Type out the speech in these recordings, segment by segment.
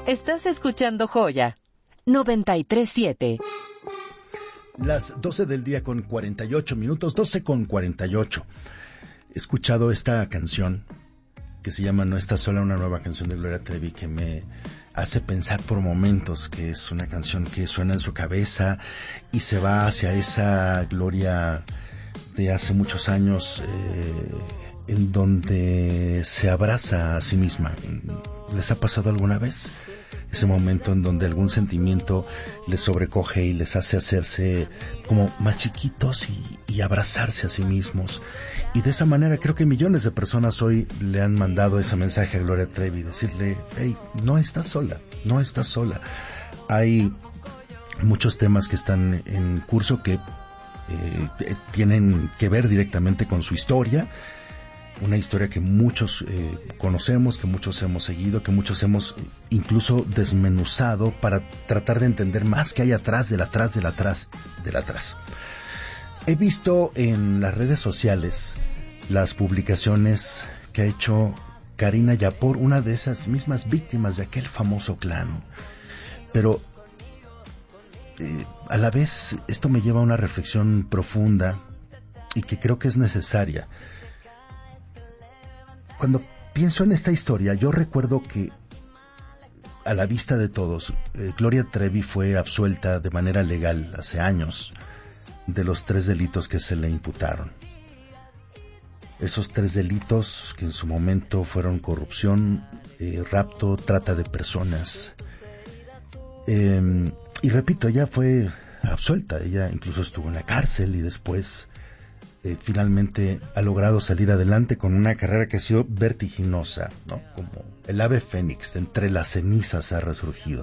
Estás escuchando Joya 93.7. Las 12 del día con 48 minutos, 12 con 48. He escuchado esta canción que se llama No estás sola, una nueva canción de Gloria Trevi que me hace pensar por momentos que es una canción que suena en su cabeza y se va hacia esa Gloria de hace muchos años, en donde se abraza a sí misma. ¿Les ha pasado alguna vez ese momento en donde algún sentimiento les sobrecoge y les hace hacerse como más chiquitos y abrazarse a sí mismos? Y de esa manera creo que millones de personas hoy le han mandado ese mensaje a Gloria Trevi, decirle, hey, no estás sola, no estás sola. Hay muchos temas que están en curso que tienen que ver directamente con su historia, una historia que muchos conocemos, que muchos hemos seguido, que muchos hemos incluso desmenuzado para tratar de entender más qué hay atrás del atrás del atrás del atrás. He visto en las redes sociales las publicaciones que ha hecho Karina Yapor, una de esas mismas víctimas de aquel famoso clan, pero a la vez esto me lleva a una reflexión profunda y que creo que es necesaria. Cuando pienso en esta historia, yo recuerdo que a la vista de todos, Gloria Trevi fue absuelta de manera legal hace años de los 3 delitos que se le imputaron. Esos 3 delitos que en su momento fueron corrupción, rapto, trata de personas. Y repito, ella fue absuelta, ella incluso estuvo en la cárcel y después finalmente ha logrado salir adelante con una carrera que ha sido vertiginosa, ¿no? Como el ave fénix, entre las cenizas ha resurgido.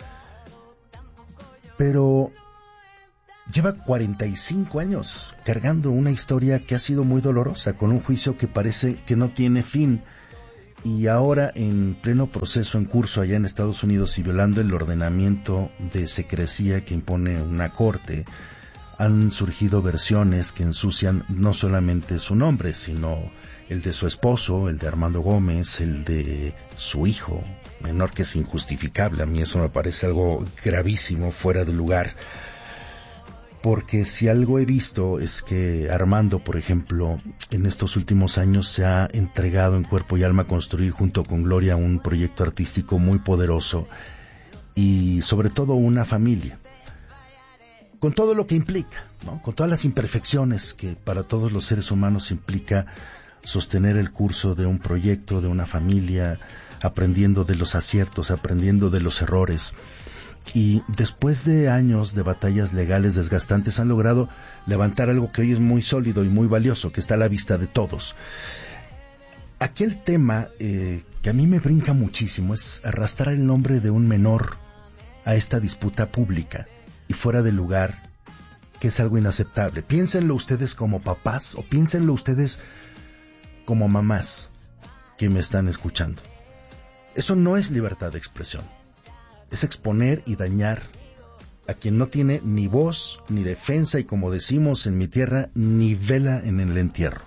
Pero lleva 45 años cargando una historia que ha sido muy dolorosa, con un juicio que parece que no tiene fin. Y ahora, en pleno proceso en curso allá en Estados Unidos y violando el ordenamiento de secrecía que impone una corte, han surgido versiones que ensucian no solamente su nombre, sino el de su esposo, el de Armando Gómez, el de su hijo menor, que es injustificable. A mí eso me parece algo gravísimo, fuera de lugar. Porque si algo he visto es que Armando, por ejemplo, en estos últimos años se ha entregado en cuerpo y alma a construir junto con Gloria un proyecto artístico muy poderoso y sobre todo una familia. Con todo lo que implica, ¿no? Con todas las imperfecciones que para todos los seres humanos implica sostener el curso de un proyecto, de una familia, aprendiendo de los aciertos, aprendiendo de los errores. Y después de años de batallas legales desgastantes han logrado levantar algo que hoy es muy sólido y muy valioso, que está a la vista de todos. Aquí el tema que a mí me brinca muchísimo es arrastrar el nombre de un menor a esta disputa pública y fuera de lugar, que es algo inaceptable. Piénsenlo ustedes como papás o piénsenlo ustedes como mamás que me están escuchando. Eso no es libertad de expresión. Es exponer y dañar a quien no tiene ni voz ni defensa y, como decimos en mi tierra, ni vela en el entierro.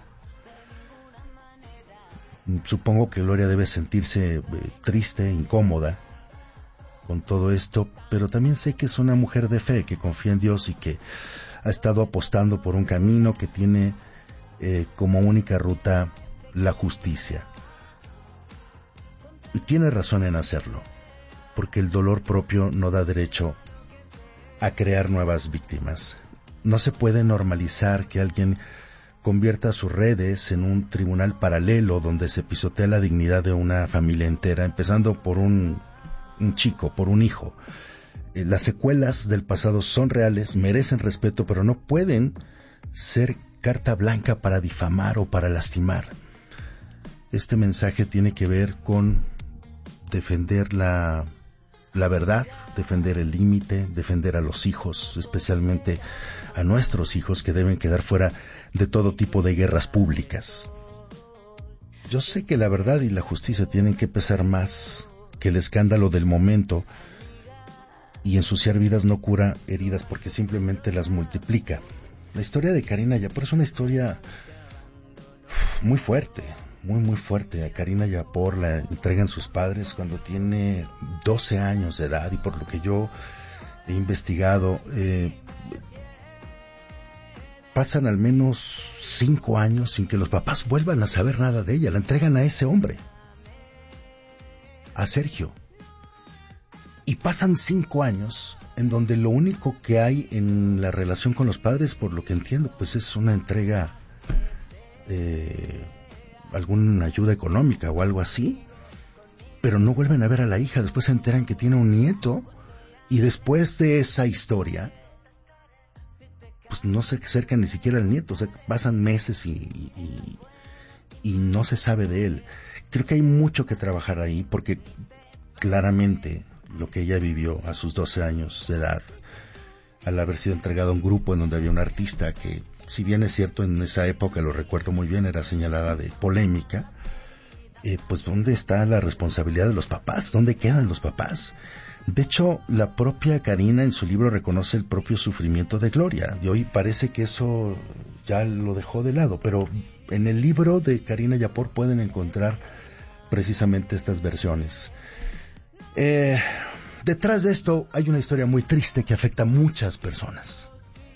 Supongo que Gloria debe sentirse triste, incómoda con todo esto, pero también sé que es una mujer de fe, que confía en Dios y que ha estado apostando por un camino que tiene como única ruta la justicia. Y tiene razón en hacerlo, porque el dolor propio no da derecho a crear nuevas víctimas. No se puede normalizar que alguien convierta sus redes en un tribunal paralelo donde se pisotea la dignidad de una familia entera, empezando por un chico, por un hijo. Las secuelas del pasado son reales, merecen respeto, pero no pueden ser carta blanca para difamar o para lastimar. Este mensaje tiene que ver con defender la verdad, defender el límite, defender a los hijos, especialmente a nuestros hijos, que deben quedar fuera de todo tipo de guerras públicas. Yo sé que la verdad y la justicia tienen que pesar más que el escándalo del momento, y ensuciar vidas no cura heridas porque simplemente las multiplica. La historia de Karina Yapor es una historia muy fuerte, muy muy fuerte. A Karina Yapor la entregan sus padres cuando tiene 12 años de edad, y por lo que yo he investigado, pasan al menos 5 años sin que los papás vuelvan a saber nada de ella. La entregan a ese hombre, a Sergio, y pasan 5 años en donde lo único que hay en la relación con los padres, por lo que entiendo, pues es una entrega, alguna ayuda económica o algo así, pero no vuelven a ver a la hija. Después se enteran que tiene un nieto, y después de esa historia, pues no se acercan ni siquiera al nieto. O sea, pasan meses y no se sabe de él. Creo que hay mucho que trabajar ahí, porque claramente lo que ella vivió a sus 12 años de edad, al haber sido entregado a un grupo en donde había un artista que, si bien es cierto, en esa época, lo recuerdo muy bien, era señalada de polémica, pues ¿dónde está la responsabilidad de los papás? ¿Dónde quedan los papás? De hecho, la propia Karina en su libro reconoce el propio sufrimiento de Gloria, y hoy parece que eso ya lo dejó de lado, pero en el libro de Karina Yapor pueden encontrar precisamente estas versiones. Detrás de esto hay una historia muy triste que afecta a muchas personas.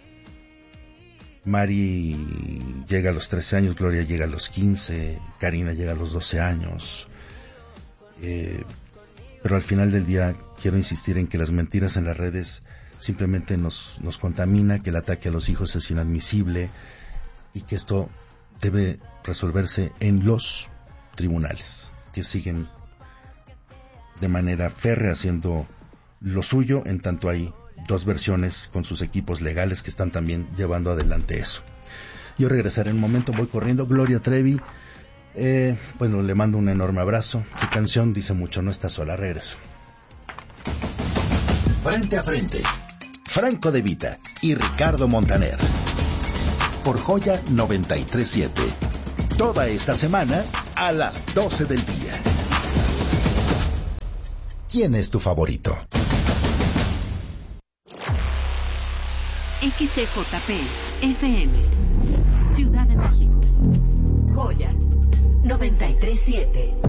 Mari llega a los 13 años, Gloria llega a los 15, Karina llega a los 12 años. Pero al final del día quiero insistir en que las mentiras en las redes simplemente nos contamina, que el ataque a los hijos es inadmisible y que esto debe resolverse en los tribunales, que siguen de manera férrea haciendo lo suyo, en tanto hay dos versiones con sus equipos legales que están también llevando adelante eso. Yo regresaré en un momento, voy corriendo. Gloria Trevi, bueno, le mando un enorme abrazo. Su canción dice mucho, no está sola. Regreso. Frente a frente, Franco De Vita y Ricardo Montaner, por Joya 93.7, toda esta semana a las 12 del día. ¿Quién es tu favorito? XCJP FM, Ciudad de México. Joya 93.7.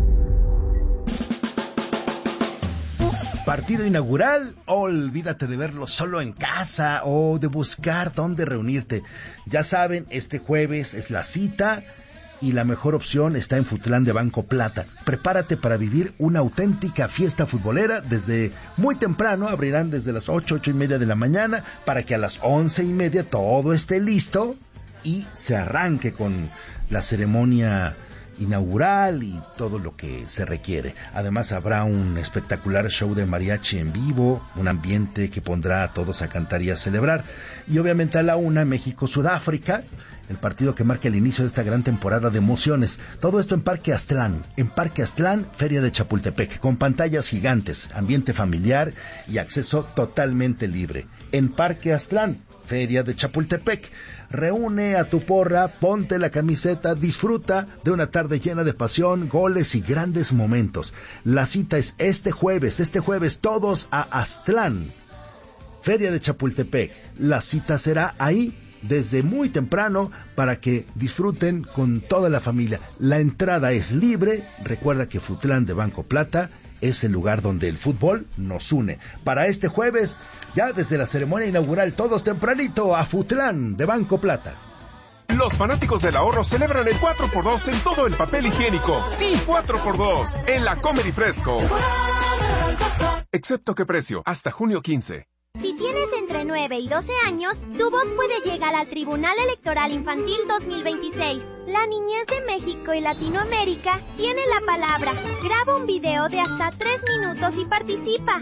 Partido inaugural, olvídate de verlo solo en casa o de buscar dónde reunirte. Ya saben, este jueves es la cita y la mejor opción está en Futlán de Banco Plata. Prepárate para vivir una auténtica fiesta futbolera. Desde muy temprano, abrirán desde las 8:30 de la mañana, para que a las 11:30 todo esté listo y se arranque con la ceremonia inaugural y todo lo que se requiere. Además habrá un espectacular show de mariachi en vivo, un ambiente que pondrá a todos a cantar y a celebrar. Y obviamente a la 1, México-Sudáfrica, el partido que marca el inicio de esta gran temporada de emociones. Todo esto en Parque Aztlán. En Parque Aztlán, Feria de Chapultepec, con pantallas gigantes, ambiente familiar y acceso totalmente libre. En Parque Aztlán, Feria de Chapultepec. Reúne a tu porra, ponte la camiseta, disfruta de una tarde llena de pasión, goles y grandes momentos. La cita es este jueves todos a Aztlán, Feria de Chapultepec. La cita será ahí desde muy temprano para que disfruten con toda la familia. La entrada es libre. Recuerda que Futlán de Banco Plata es el lugar donde el fútbol nos une. Para este jueves, ya desde la ceremonia inaugural, todos tempranito a Futlán de Banco Plata. Los fanáticos del ahorro celebran el 4x2 en todo el papel higiénico. Sí, 4x2 en la Comer y Fresco. Excepto qué precio, hasta junio 15. Si tienes entre 9 y 12 años, tu voz puede llegar al Tribunal Electoral Infantil 2026. La niñez de México y Latinoamérica tiene la palabra. Graba un video de hasta 3 minutos y participa.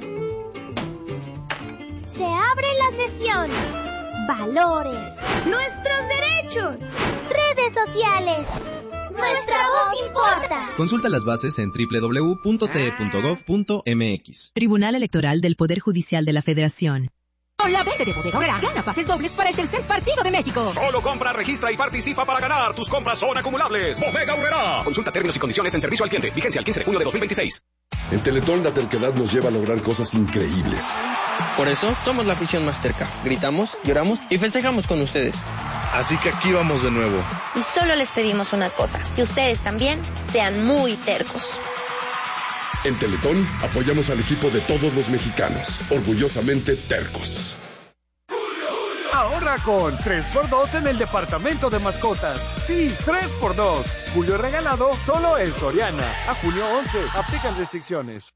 Se abre la sesión. Valores. Nuestros derechos. Redes sociales. Nuestra voz importa. Consulta las bases en www.te.gov.mx. Tribunal Electoral del Poder Judicial de la Federación. Con la venta de Bodega Aurrerá, gana pases dobles para el tercer partido de México. Solo compra, registra y participa para ganar. Tus compras son acumulables. Bodega Aurrerá. Consulta términos y condiciones en servicio al cliente. Vigencia el 15 de junio de 2026. En Teletón la terquedad nos lleva a lograr cosas increíbles. Por eso somos la afición más terca. Gritamos, lloramos y festejamos con ustedes. Así que aquí vamos de nuevo. Y solo les pedimos una cosa, que ustedes también sean muy tercos. En Teletón apoyamos al equipo de todos los mexicanos, orgullosamente tercos. Ahorra con 3x2 en el departamento de mascotas. Sí, 3x2. Julio regalado solo en Soriana. A junio 11. Aplican restricciones.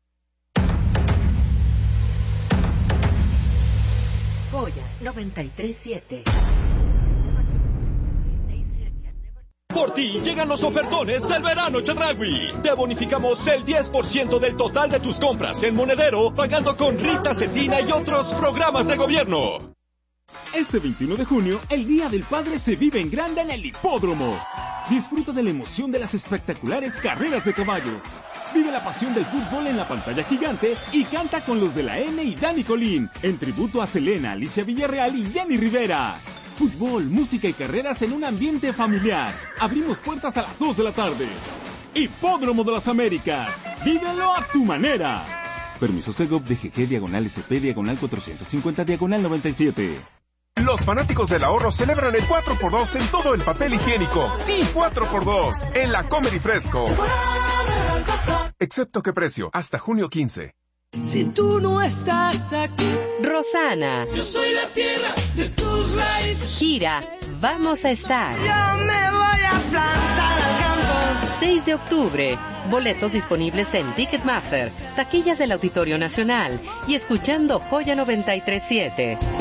Joya 93.7. Por ti llegan los ofertones del verano Chedraui. Te bonificamos el 10% del total de tus compras en Monedero, pagando con Rita Cetina y otros programas de gobierno. Este 21 de junio, el Día del Padre se vive en grande en el Hipódromo. Disfruta de la emoción de las espectaculares carreras de caballos. Vive la pasión del fútbol en la pantalla gigante y canta con los de la N y Dani Colín, en tributo a Selena, Alicia Villarreal y Jenny Rivera. Fútbol, música y carreras en un ambiente familiar. Abrimos puertas a las 2 de la tarde. Hipódromo de las Américas. Vívelo a tu manera. Permiso Segov DGG /450/97. Los fanáticos del ahorro celebran el 4x2 en todo el papel higiénico. Sí, 4x2 en la Comedy Fresco. Excepto que precio, hasta junio 15. Si tú no estás aquí, Rosana. Yo soy la tierra de tus raíces. Gira, vamos a estar. Yo me voy a plantar al campo. 6 de octubre. Boletos disponibles en Ticketmaster, taquillas del Auditorio Nacional y escuchando Joya 93.7.